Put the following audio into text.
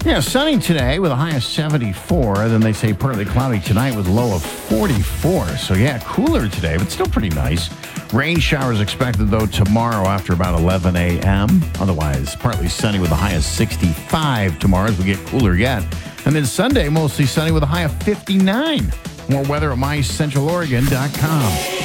Yeah, sunny today with a high of 74. Then they say partly cloudy tonight with a low of 44. So, yeah, cooler today, but still pretty nice. Rain showers expected, though, tomorrow after about 11 a.m. Otherwise, partly sunny with a high of 65 tomorrow as we get cooler yet. And then Sunday, mostly sunny with a high of 59. More weather at mycentraloregon.com.